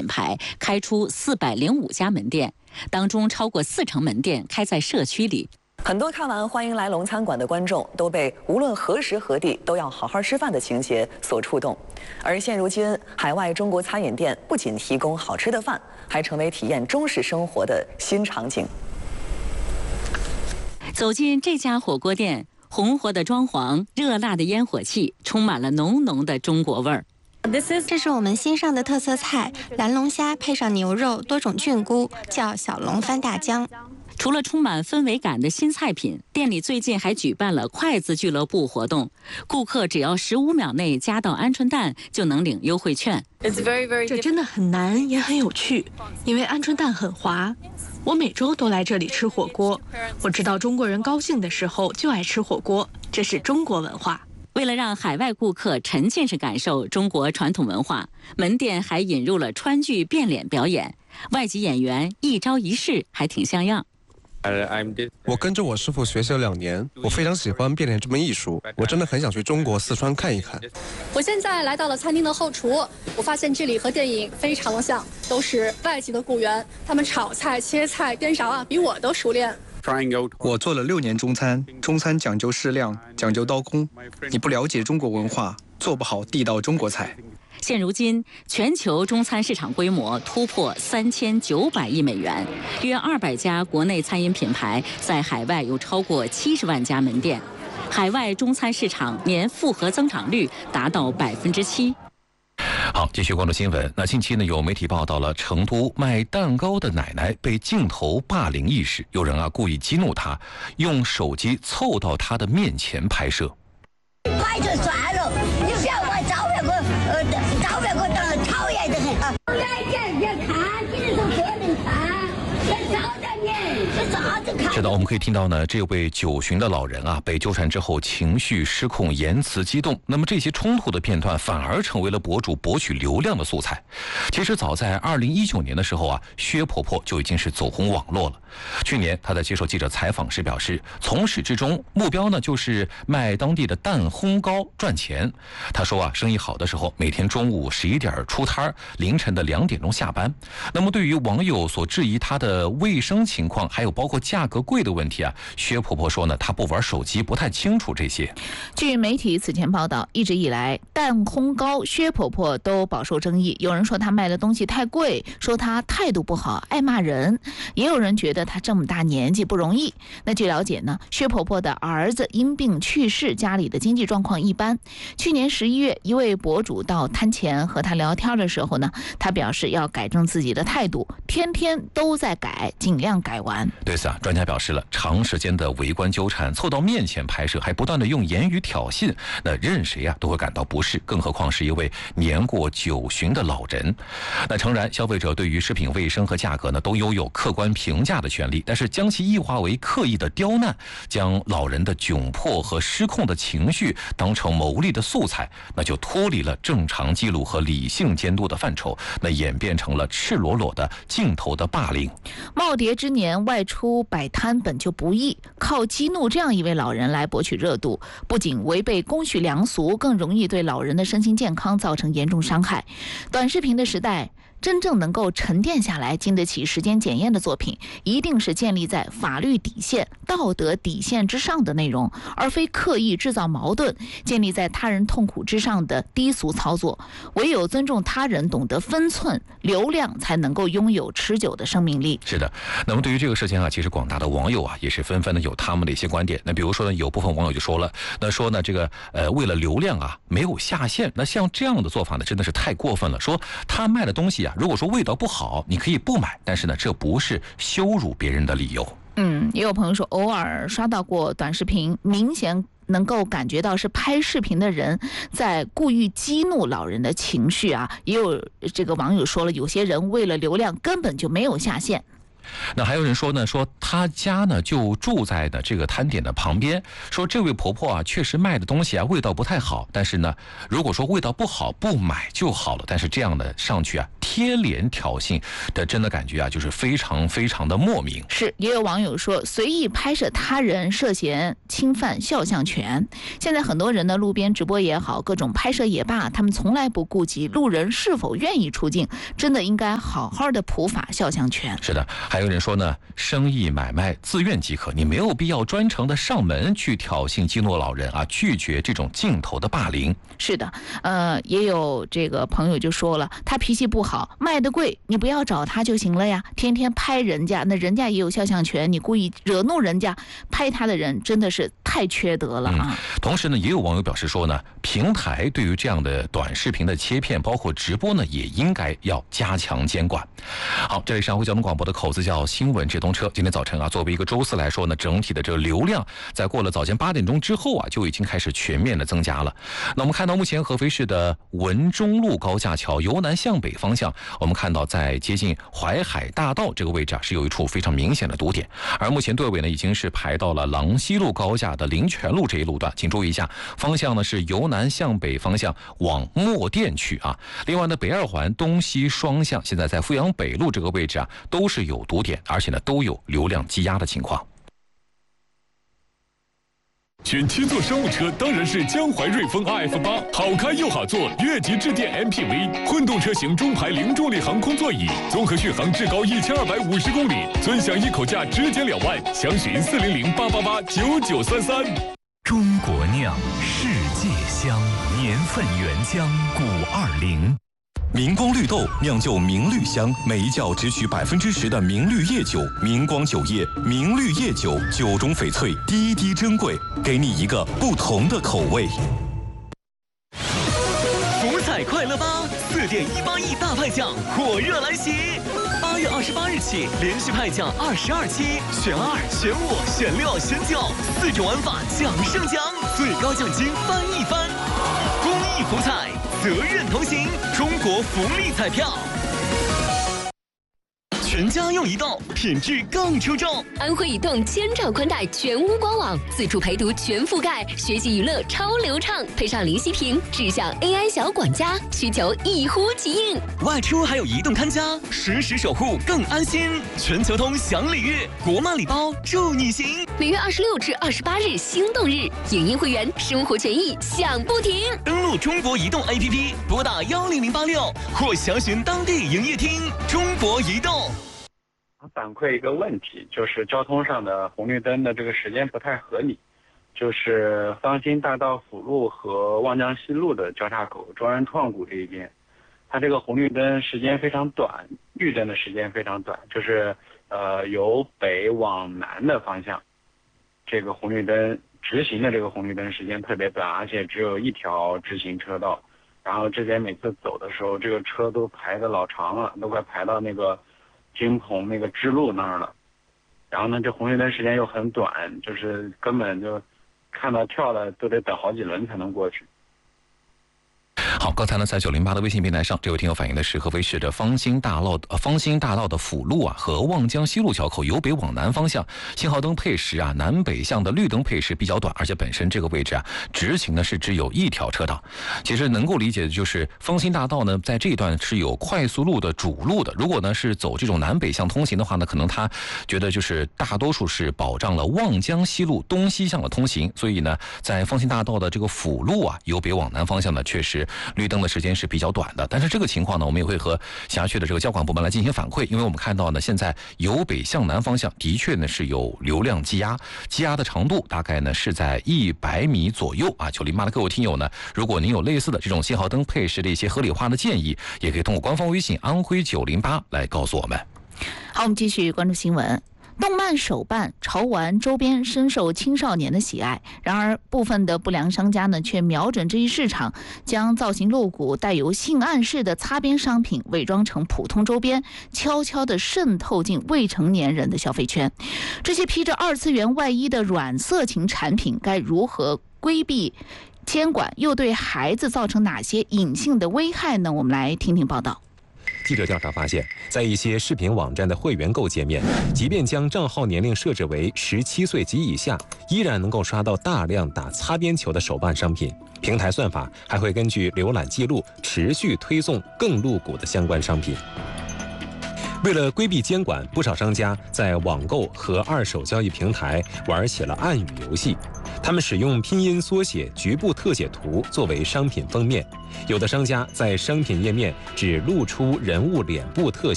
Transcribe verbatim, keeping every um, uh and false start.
牌开出四百零五家门店，当中超过四成门店开在社区里。 很多看完《欢迎来龙餐馆》的观众都被无论何时何地都要好好吃饭的情节所触动，而现如今，海外中国餐饮店不仅提供好吃的饭，还成为体验中式生活的新场景。 走进这家火锅店，红火的装潢，热辣的烟火气，充满了浓浓的中国味儿。 这是我们新上的特色菜，蓝龙虾配上牛肉、多种菌菇，叫小龙翻大江。 除了充满氛围感的新菜品，店里最近还举办了筷子俱乐部活动，顾客只要十五秒内夹到鹌鹑蛋就能领优惠券。 这真的很难，也很有趣，因为鹌鹑蛋很滑。我每周都来这里吃火锅，我知道中国人高兴的时候就爱吃火锅，这是中国文化。 为了让海外顾客沉浸式感受中国传统文化，门店还引入了川剧变脸表演，外籍演员一招一式还挺像样。 我跟着我师傅学习了两年，我非常喜欢变脸这门艺术，我真的很想去中国四川看一看。 我现在来到了餐厅的后厨，我发现这里和电影非常的像，都是外籍的雇员，他们炒菜、切菜、颠勺啊，比我都熟练。 我做了六年中餐，中餐讲究适量，讲究刀工，你不了解中国文化，做不好地道中国菜。 现如今，全球中餐市场规模突破三千九百亿美元，约二百家国内餐饮品牌在海外有超过七十万家门店，海外中餐市场年复合增长率达到百分之七。 好，继续关注新闻。那近期呢，有媒体报道了成都卖蛋糕的奶奶被镜头霸凌一事，有人啊故意激怒她，用手机凑到她的面前拍摄。 拍就算了，你不要把照片给我，呃，照片给我当讨厌的很。来见别看，今天都不能看，别照着你，这啥子看？ 是的，我们可以听到呢，这位九旬的老人啊，被纠缠之后情绪失控，言辞激动。那么这些冲突的片段反而成为了博主博取流量的素材。其实早在二零一九年的时候啊，薛婆婆就已经是走红网络了。去年她在接受记者采访时表示，从始至终目标呢就是卖当地的蛋烘糕赚钱。她说啊，生意好的时候每天中午十一点出摊，凌晨的两点钟下班。那么对于网友所质疑她的卫生情况，还有包括价格贵的问题啊，薛婆婆说呢，她不玩手机，不太清楚这些。 据媒体此前报道，一直以来蛋烘糕薛婆婆都饱受争议，有人说她卖的东西太贵，说她态度不好，爱骂人，也有人觉得她这么大年纪不容易。那据了解呢，薛婆婆的儿子因病去世，家里的经济状况一般。去年十一月，一位博主到摊前和她聊天的时候呢，她表示要改正自己的态度，天天都在改，尽量改完。 对此啊，专家表示了，长时间的围观纠缠，凑到面前拍摄，还不断的用言语挑衅，那任谁啊都会感到不适，更何况是一位年过九旬的老人。那诚然，消费者对于食品卫生和价格呢都拥有客观评价的权利，但是将其异化为刻意的刁难，将老人的窘迫和失控的情绪当成牟利的素材，那就脱离了正常记录和理性监督的范畴，那演变成了赤裸裸的镜头的霸凌。 耄耋之年外出摆摊本就不易，靠激怒这样一位老人来博取热度，不仅违背公序良俗，更容易对老人的身心健康造成严重伤害。短视频的时代，真正能够沉淀下来、经得起时间检验的作品，一定是建立在法律底线、道德底线之上的内容，而非刻意制造矛盾、建立在他人痛苦之上的低俗操作。唯有尊重他人、懂得分寸，流量才能够拥有持久的生命力。 是的，那么对于这个事情啊，其实广大的网友啊也是纷纷的有他们的一些观点。那比如说呢，有部分网友就说了，那说呢这个呃为了流量啊没有下线，那像这样的做法呢真的是太过分了。说他卖的东西啊，如果说味道不好，你可以不买，但是呢这不是羞辱别人的理由。 嗯，也有朋友说偶尔刷到过短视频，明显能够感觉到是拍视频的人在故意激怒老人的情绪啊。也有这个网友说了，有些人为了流量根本就没有下线。 那还有人说呢，说他家呢就住在呢这个摊点的旁边，说这位婆婆啊确实卖的东西啊味道不太好，但是呢如果说味道不好不买就好了，但是这样的上去啊贴脸挑衅的，真的感觉啊就是非常非常的莫名。 是，也有网友说随意拍摄他人涉嫌侵犯肖像权。现在很多人呢路边直播也好，各种拍摄也罢，他们从来不顾及路人是否愿意出镜，真的应该好好的普法肖像权。 是的，还有人说呢，生意买卖自愿即可，你没有必要专程的上门去挑衅激怒老人啊，拒绝这种镜头的霸凌。 是的，呃，也有这个朋友就说了，他脾气不好，卖的贵，你不要找他就行了呀，天天拍人家，那人家也有肖像权，你故意惹怒人家，拍他的人真的是太缺德了啊、 嗯！同时呢，也有网友表示说呢，平台对于这样的短视频的切片，包括直播呢，也应该要加强监管。好，这里是安徽交通广播的口子叫新闻直通车。今天早晨啊，作为一个周四来说呢，整体的这个流量在过了早间八点钟之后啊，就已经开始全面的增加了。那我们看到目前合肥市的文中路高架桥由南向北方向，我们看到在接近淮海大道这个位置啊，是有一处非常明显的堵点。而目前队尾呢，已经是排到了郎西路高架的林泉路这一路段，请注意一下，方向呢是由南向北方向往墨店去啊。另外呢，北二环东西双向现在在阜阳北路这个位置啊，都是有堵点，而且呢都有流量积压的情况。 选七座商务车当然是江淮瑞风 R F 八，好开又好坐，越级致电 M P V， 混动车型中排零重力航空座椅，综合续航至高一千二百五十公里，尊享一口价直减两万，详询四零零八八八九九三三。 中国酿，世界香，年份原浆古二零。明光绿豆酿就明绿香，每一窖只取百分之十的明绿叶酒，明光酒业明绿叶酒，酒中翡翠，滴滴珍贵，给你一个不同的口味。 福彩快乐吧，四点一八亿大派奖火热来袭！八月二十八日起，连续派奖二十二期，选二、选五、选六、选九，四种玩法奖胜奖，最高奖金翻一番。公益福彩，责任同行，中国福利彩票。全家用移动，品质更出众。 安徽移动千兆宽带全屋官网，自助陪读全覆盖，学习娱乐超流畅，配上林息屏，智享 A I 小管家，需求一呼即应。 外出还有移动看家，实时守护更安心。全球通享礼遇，国漫礼包助你行。 每月二十六至二十八日心动日，影音会员生活权益享不停。 登录中国移动 A P P， 拨打幺零零八六或详询当地营业厅。中国移动。 反馈一个问题，就是交通上的红绿灯的这个时间不太合理，就是方兴大道辅路和望江西路的交叉口庄人创谷这一边，它这个红绿灯时间非常短，绿灯的时间非常短，就是呃由北往南的方向，这个红绿灯直行的这个红绿灯时间特别短，而且只有一条直行车道，然后这边每次走的时候，这个车都排得老长了，都快排到那个金鹏那个支路那儿了，然后呢，这红绿灯时间又很短，就是根本就看到跳了都得等好几轮才能过去。 好，刚才呢，在九零八的微信平台上，这位听友反映的是合肥市的方兴大道呃方兴大道的辅路啊和望江西路桥口由北往南方向，信号灯配时啊南北向的绿灯配时比较短，而且本身这个位置啊直行呢是只有一条车道。其实能够理解的就是方兴大道呢在这一段是有快速路的主路的，如果呢是走这种南北向通行的话呢，可能他觉得就是大多数是保障了望江西路东西向的通行，所以呢在方兴大道的这个辅路啊由北往南方向呢确实绿灯的时间是比较短的，但是这个情况呢，我们也会和辖区的这个交管部门来进行反馈，因为我们看到呢，现在由北向南方向的确呢是有流量积压，积压的长度大概呢是在一百米左右啊。九零八的各位听友呢，如果您有类似的这种信号灯配时的一些合理化的建议，也可以通过官方微信安徽九零八来告诉我们。 好，我们继续关注新闻。动漫手办、潮玩周边深受青少年的喜爱，然而部分的不良商家呢，却瞄准这一市场，将造型露骨、带有性暗示的擦边商品伪装成普通周边，悄悄地渗透进未成年人的消费圈。这些披着二次元外衣的软色情产品该如何规避监管，又对孩子造成哪些隐性的危害呢？我们来听听报道。 记者调查发现，在一些视频网站的会员购界面，即便将账号年龄设置为十七岁及以下，依然能够刷到大量打擦边球的手办商品。平台算法还会根据浏览记录持续推送更露骨的相关商品。为了规避监管，不少商家在网购和二手交易平台玩起了暗语游戏。他们使用拼音缩写局部特写图作为商品封面，有的商家在商品页面只露出人物脸部特写。